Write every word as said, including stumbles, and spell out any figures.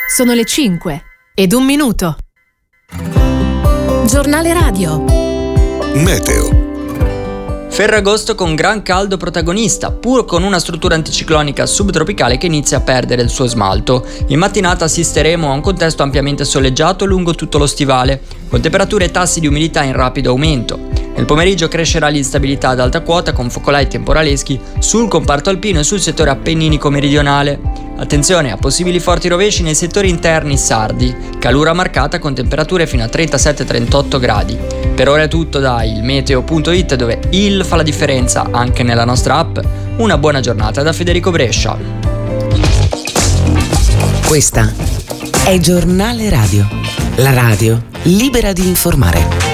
Sono le cinque ed un minuto. Giornale radio. Meteo. Ferragosto con gran caldo protagonista, pur con una struttura anticiclonica subtropicale che inizia a perdere il suo smalto. In mattinata assisteremo a un contesto ampiamente soleggiato lungo tutto lo stivale, con temperature e tassi di umidità in rapido aumento. Nel pomeriggio crescerà l'instabilità ad alta quota con focolai temporaleschi sul comparto alpino e sul settore appenninico meridionale. Attenzione a possibili forti rovesci nei settori interni sardi, calura marcata con temperature fino a trentasette trentotto gradi. Per ora è tutto da ilmeteo punto it, dove il fa la differenza anche nella nostra app. Una buona giornata da Federico Brescia. Questa è Giornale Radio, la radio libera di informare.